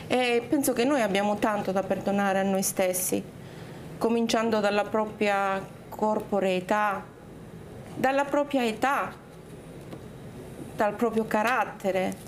E penso che noi abbiamo tanto da perdonare a noi stessi, cominciando dalla propria corporeità, dalla propria età, dal proprio carattere.